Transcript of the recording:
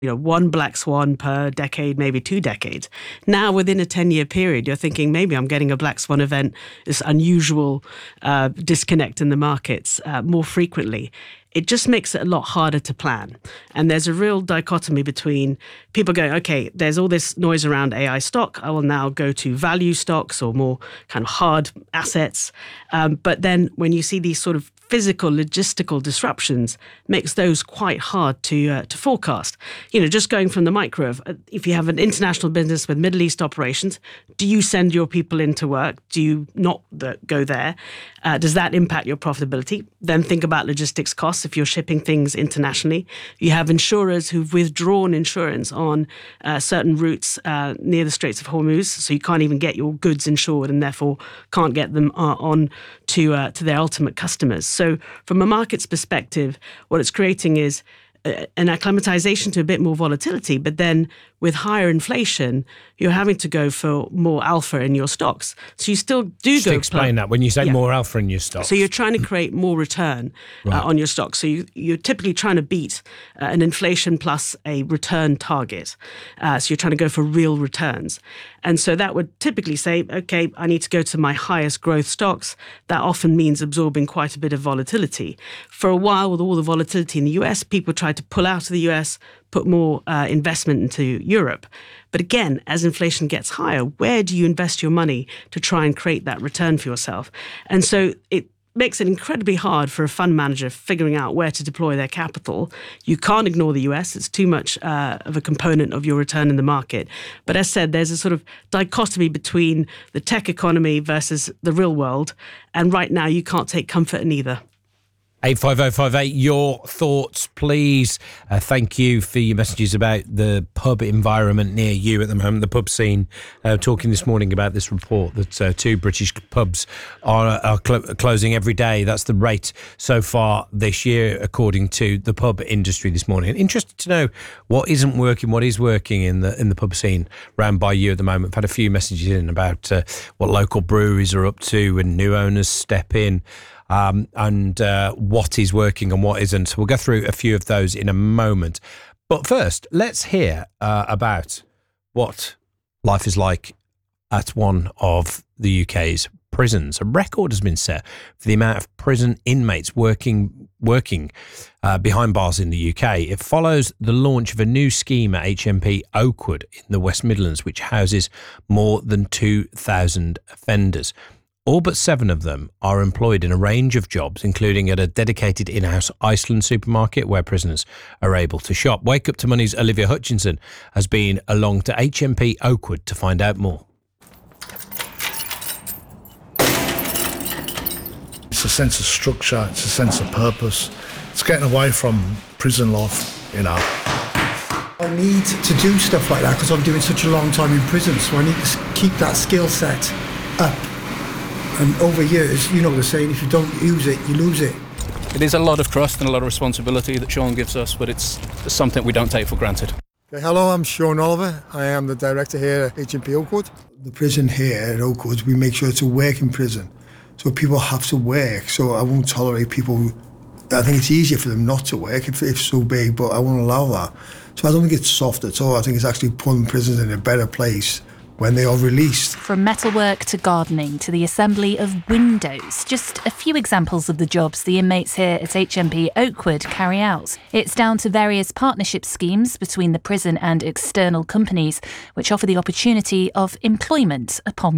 one black swan per decade, maybe 2 decades. Now, within a 10-year period, you're thinking maybe I'm getting a black swan event, this unusual disconnect in the markets more frequently. It just makes it a lot harder to plan. And there's a real dichotomy between people going, okay, there's all this noise around AI stock. I will now go to value stocks or more kind of hard assets. But then when you see these sort of physical, logistical disruptions, makes those quite hard to forecast. Just going from the micro of, if you have an international business with Middle East operations, do you send your people into work? Do you not go there? Does that impact your profitability? Then think about logistics costs if you're shipping things internationally. You have insurers who've withdrawn insurance on certain routes near the Straits of Hormuz, so you can't even get your goods insured and therefore can't get them on to their ultimate customers. So from a market's perspective, what it's creating is an acclimatization to a bit more volatility, but then with higher inflation, you're having to go for more alpha in your stocks. So you still do Just explain that when you say more alpha in your stocks. So you're trying to create more return on your stocks. So you're typically trying to beat an inflation plus a return target. So you're trying to go for real returns. And so that would typically say, okay, I need to go to my highest growth stocks. That often means absorbing quite a bit of volatility. For a while, with all the volatility in the US, people tried to pull out of the US, put more investment into Europe. But again, as inflation gets higher, where do you invest your money to try and create that return for yourself? And so it makes it incredibly hard for a fund manager figuring out where to deploy their capital. You can't ignore the US. It's too much of a component of your return in the market. But as said, there's a sort of dichotomy between the tech economy versus the real world. And right now, you can't take comfort in either. 85058, your thoughts, please. Thank you for your messages about the pub environment near you at the moment, the pub scene. Talking this morning about this report that 2 British pubs are closing every day. That's the rate so far this year, according to the pub industry this morning. Interested to know what isn't working, what is working in the pub scene round by you at the moment. I've had a few messages in about what local breweries are up to when new owners step in. And what is working and what isn't. We'll go through a few of those in a moment. But first, let's hear about what life is like at one of the UK's prisons. A record has been set for the amount of prison inmates working behind bars in the UK. It follows the launch of a new scheme at HMP Oakwood in the West Midlands, which houses more than 2,000 offenders. All but 7 of them are employed in a range of jobs, including at a dedicated in-house Iceland supermarket where prisoners are able to shop. Wake Up to Money's Olivia Hutchinson has been along to HMP Oakwood to find out more. It's a sense of structure, it's a sense of purpose. It's getting away from prison life, I need to do stuff like that because I'm doing such a long time in prison, so I need to keep that skill set up. And over years, you know the saying, if you don't use it, you lose it. It is a lot of trust and a lot of responsibility that Sean gives us, but it's something we don't take for granted. Okay, hello, I'm Sean Oliver. I am the director here at HMP Oakwood. The prison here at Oakwood, we make sure it's a working prison. So people have to work, so I won't tolerate people I think it's easier for them not to work if it's so big, but I won't allow that. So I don't think it's soft at all. I think it's actually putting prisons in a better place when they are released. From metalwork to gardening to the assembly of windows, just a few examples of the jobs the inmates here at HMP Oakwood carry out. It's down to various partnership schemes between the prison and external companies, which offer the opportunity of employment upon